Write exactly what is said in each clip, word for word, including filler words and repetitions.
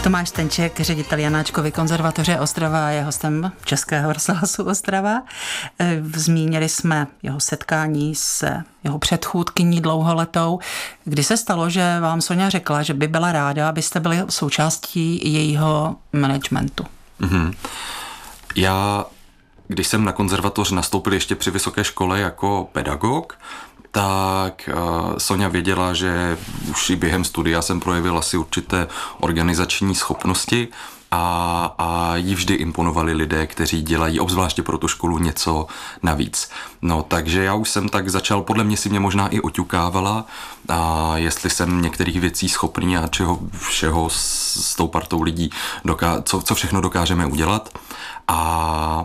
Tomáš Stenček, ředitel Janáčkovy konzervatoře Ostrava, je hostem Českého rozhlasu Ostrava. Zmínili jsme jeho setkání s jeho předchůdkyní dlouholetou. Kdy se stalo, že vám Soňa řekla, že by byla ráda, abyste byli součástí jejího managementu? Mm-hmm. Já, když jsem na konzervatoř nastoupil ještě při vysoké škole jako pedagog, tak uh, Soňa věděla, že už i během studia jsem projevil asi určité organizační schopnosti a, a jí vždy imponovali lidé, kteří dělají obzvláště pro tu školu něco navíc. No, takže já už jsem tak začal, podle mě si mě možná i oťukávala, a jestli jsem některých věcí schopný a čeho všeho s, s tou partou lidí, doká- co, co všechno dokážeme udělat. A,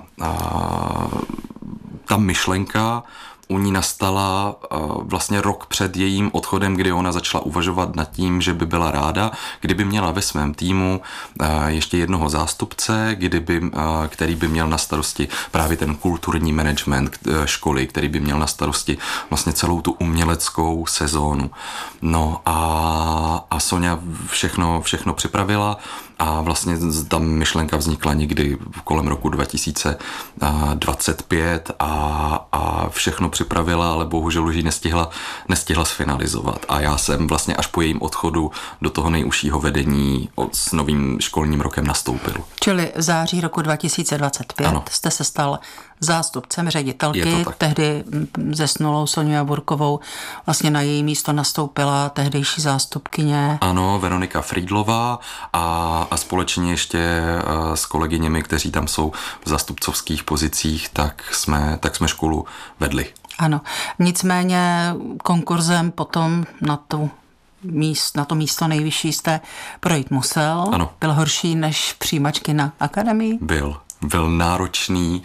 a ta myšlenka u ní nastala vlastně rok před jejím odchodem, kdy ona začala uvažovat nad tím, že by byla ráda, kdyby měla ve svém týmu ještě jednoho zástupce, kdyby, který by měl na starosti právě ten kulturní management školy, který by měl na starosti vlastně celou tu uměleckou sezónu. No a, a Soňa všechno, všechno připravila a vlastně ta myšlenka vznikla někdy kolem roku dva tisíce dvacet pět a, a všechno připravila, ale bohužel už ji nestihla, nestihla sfinalizovat. A já jsem vlastně až po jejím odchodu do toho nejužšího vedení s novým školním rokem nastoupil. Čili v září roku dva tisíce dvacet pět ano. Jste se stal zástupcem ředitelky, tehdy zesnulou Soňu Jaburkovou. Vlastně na její místo nastoupila tehdejší zástupkyně. Ano, Veronika Frýdlová a, a společně ještě s kolegyněmi, kteří tam jsou v zástupcovských pozicích, tak jsme, tak jsme školu vedli. Ano, nicméně konkurzem potom na tu míst, na to místo nejvyšší jste projít musel. Ano. Byl horší než přijímačky na akademii? Byl. Byl náročný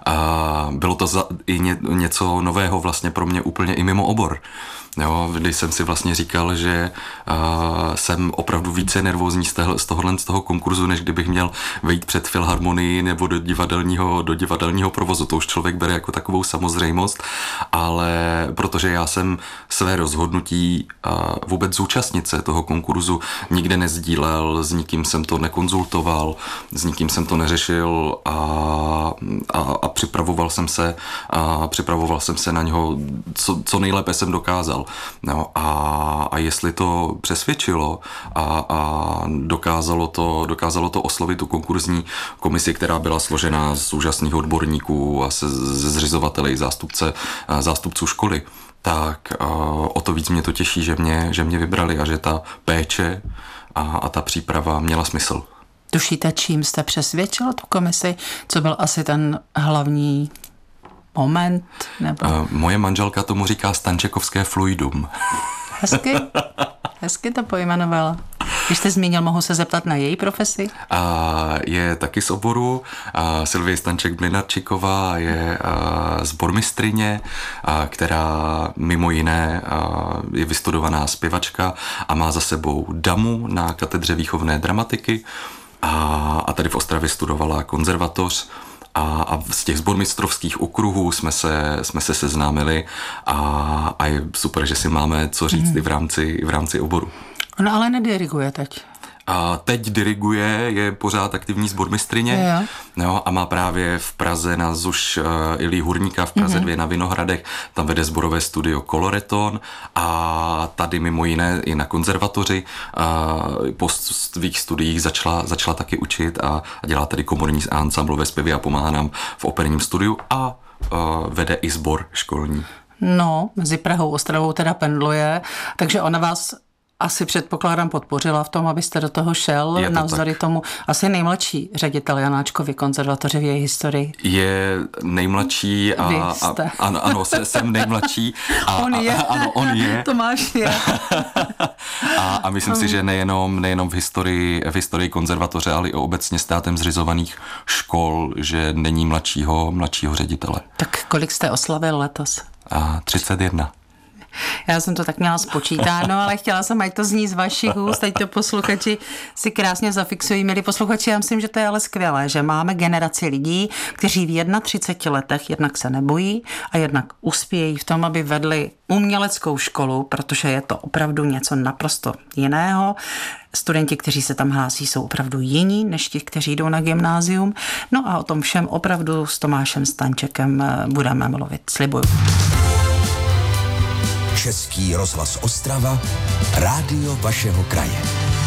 a bylo to za, i ně, něco nového vlastně pro mě úplně i mimo obor. Jo, když jsem si vlastně říkal, že uh, jsem opravdu více nervózní z, téhle, z tohohle z toho konkurzu, než kdybych měl vejít před filharmonii nebo do divadelního, do divadelního provozu. To už člověk bere jako takovou samozřejmost, ale protože já jsem své rozhodnutí uh, vůbec zúčastnit se toho konkurzu nikde nezdílel, s nikým jsem to nekonzultoval, s nikým jsem to neřešil a, a, a připravoval jsem se a připravoval jsem se na něho, co, co nejlépe jsem dokázal. No a, a jestli to přesvědčilo a, a dokázalo to, dokázalo to oslovit tu konkurzní komisi, která byla složená z úžasných odborníků a se, ze zřizovateli, zástupce, zástupců školy, tak a, o to víc mě to těší, že mě, že mě vybrali a že ta péče a, a ta příprava měla smysl. Tušíte, čím jste přesvědčil tu komisi? Co byl asi ten hlavní moment? Nebo... Uh, moje manželka tomu říká stančekovské fluidum. Hezky, hezky to pojmenovala. Když jste zmínil, mohu se zeptat na její profesi? Uh, je taky z oboru. Uh, Sylvie Stanček-Mlynarčíková je uh, zbormistryně, uh, která mimo jiné uh, je vystudovaná zpěvačka a má za sebou damu na katedře výchovné dramatiky a, a tady v Ostravě studovala konzervatoř. A, a z těch sbormistrovských okruhů jsme se, jsme se seznámili a, a je super, že si máme co říct mm. i v rámci, i v rámci oboru. Ona ale nediriguje teď. A teď diriguje, je pořád aktivní sbormistryně jo, a má právě v Praze na ZUŠ uh, Ilí Hurníka v Praze mm-hmm. dvě na Vinohradech, tam vede sborové studio Koloreton a tady mimo jiné i na konzervatoři uh, po svých studiích začala, začala taky učit a, a dělá tady komorní ansámbl ve zpěvě a pomáhá nám v operním studiu a uh, vede i sbor školní. No, mezi Prahou a Ostravou teda pendluje, takže ona vás asi předpokládám podpořila v tom, abyste do toho šel, to navzdory tak. tomu asi nejmladší ředitel Janáčkovy konzervatoře v její historii. Je nejmladší a, a ano, ano, jsem nejmladší. A, on je. A, ano, on je. Tomáš je. a, a myslím si, že nejenom, nejenom v historii, v historii konzervatoře, ale i obecně státem zřizovaných škol, že není mladšího, mladšího ředitele. Tak kolik jste oslavil letos? A třicet jedna. Já jsem to tak měla spočítáno, ale chtěla jsem, ať to zní z vašich úst, teď to posluchači si krásně zafixují. Milí posluchači, já myslím, že to je ale skvělé, že máme generaci lidí, kteří v třiceti jedné letech jednak se nebojí a jednak uspějí v tom, aby vedli uměleckou školu, protože je to opravdu něco naprosto jiného. Studenti, kteří se tam hlásí, jsou opravdu jiní než ti, kteří jdou na gymnázium. No a o tom všem opravdu s Tomášem Stančekem budeme mluvit. Slibuju. Český rozhlas Ostrava, rádio vašeho kraje.